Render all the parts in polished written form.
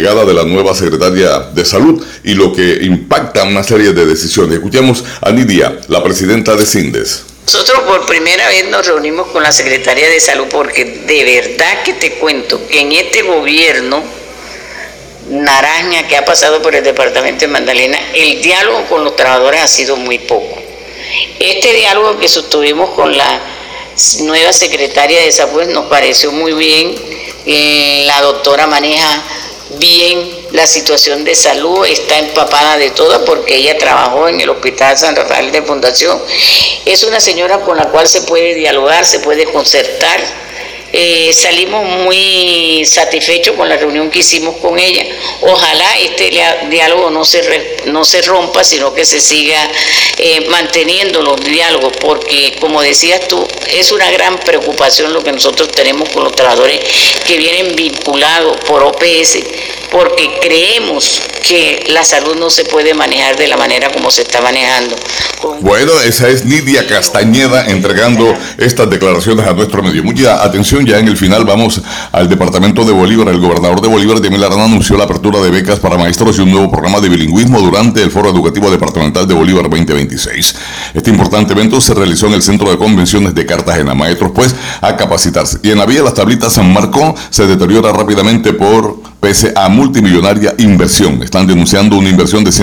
llegada de la nueva secretaria de Salud y lo que impacta una serie de decisiones. Escuchamos a Nidia, la presidenta de CINDES. Nosotros por primera vez nos reunimos con la Secretaría de Salud porque de verdad que te cuento que en este gobierno naranja que ha pasado por el departamento de Magdalena, el diálogo con los trabajadores ha sido muy poco. Este diálogo que sostuvimos con la nueva secretaria de Salud nos pareció muy bien. La doctora maneja bien la situación de salud, está empapada de todo porque ella trabajó en el Hospital San Rafael de Fundación. Es una señora con la cual se puede dialogar, se puede concertar. Salimos muy satisfechos con la reunión que hicimos con ella. Ojalá este diálogo no se rompa, sino que se siga manteniendo los diálogos, porque como decías tú, es una gran preocupación lo que nosotros tenemos con los trabajadores que vienen vinculados por OPS, porque creemos que la salud no se puede manejar de la manera como se está manejando. Bueno, esa es Nidia Castañeda entregando estas declaraciones a nuestro medio. Mucha atención, ya en el final vamos al departamento de Bolívar. El gobernador de Bolívar, Demiel Arana, anunció la apertura de becas para maestros y un nuevo programa de bilingüismo durante el Foro Educativo Departamental de Bolívar 2026. Este importante evento se realizó en el Centro de Convenciones de Cartagena. Maestros, pues, a capacitarse. Y en la vía Las Tablitas San Marcó se deteriora rápidamente pese a multimillonaria inversión. Están denunciando una inversión de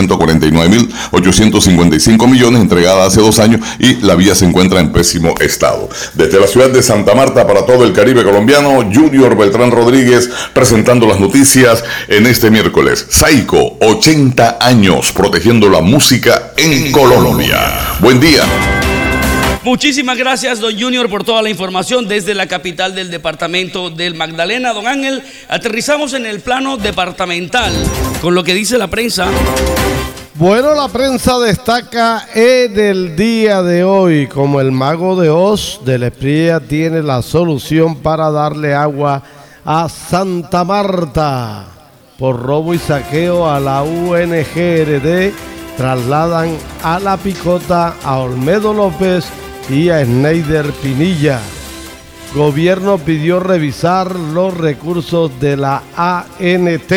149.855 millones entregada hace 2 años y la vía se encuentra en pésimo estado. Desde la ciudad de Santa Marta para todo el Caribe colombiano, Junior Beltrán Rodríguez presentando las noticias en este miércoles. Saico, 80 años protegiendo la música en Colombia. Buen día. Muchísimas gracias, don Junior, por toda la información desde la capital del departamento del Magdalena. Don Ángel, aterrizamos en el plano departamental con lo que dice la prensa. Bueno, la prensa destaca en el día de hoy como el mago de Oz de la Espriella tiene la solución para darle agua a Santa Marta. Por robo y saqueo a la UNGRD trasladan a La Picota a Olmedo López y a Schneider Pinilla. Gobierno pidió revisar los recursos de la ANT.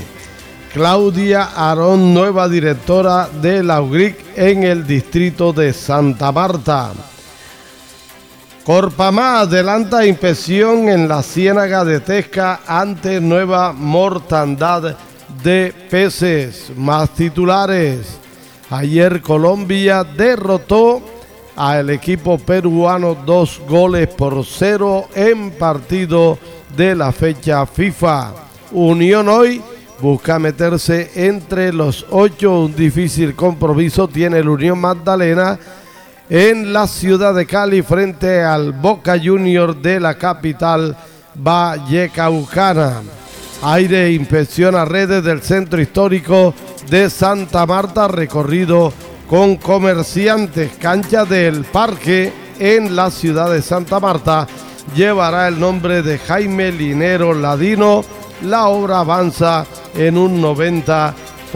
Claudia Arón, nueva directora de la UGRIC en el distrito de Santa Marta. Corpamá adelanta inspección en la ciénaga de Tesca ante nueva mortandad de peces. Más titulares. Ayer Colombia derrotó al equipo peruano 2-0 en partido de la fecha FIFA. Unión hoy busca meterse entre los 8. Un difícil compromiso tiene el Unión Magdalena en la ciudad de Cali frente al Boca Junior de la capital vallecaucana. Aire inspecciona redes del centro histórico de Santa Marta, recorrido con comerciantes. Cancha del Parque en la ciudad de Santa Marta llevará el nombre de Jaime Linero Ladino. La obra avanza en un 90%.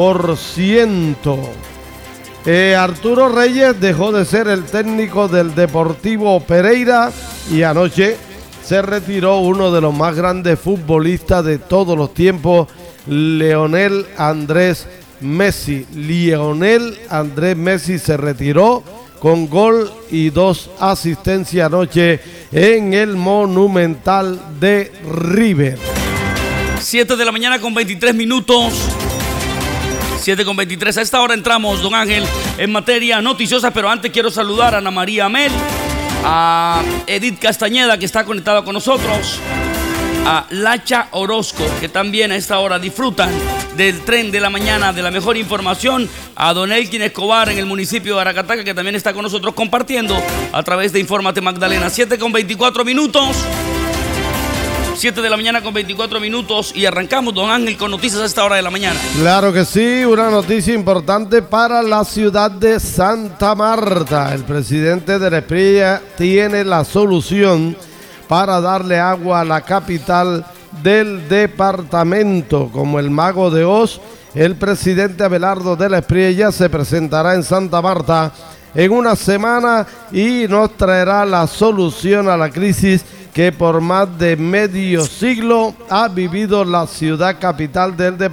Arturo Reyes dejó de ser el técnico del Deportivo Pereira y anoche se retiró uno de los más grandes futbolistas de todos los tiempos, Lionel Andrés Messi. Lionel Andrés Messi se retiró con gol y 2 asistencias anoche en el Monumental de River. 7 de la mañana con 23 minutos. 7:23. A esta hora entramos, don Ángel, en materia noticiosa, pero antes quiero saludar a Ana María Amel, a Edith Castañeda, que está conectada con nosotros, a Lacha Orozco, que también a esta hora disfrutan del tren de la mañana, de la mejor información, a don Elkin Escobar en el municipio de Aracataca, que también está con nosotros compartiendo a través de Infórmate Magdalena. 7:24 minutos. 7 de la mañana con 24 minutos y arrancamos, don Ángel, con noticias a esta hora de la mañana. Claro que sí, una noticia importante para la ciudad de Santa Marta. El presidente de la Espriella tiene la solución para darle agua a la capital del departamento. Como el mago de Oz, el presidente Abelardo de la Espriella se presentará en Santa Marta en una semana y nos traerá la solución a la crisis que por más de medio siglo ha vivido la ciudad capital del departamento.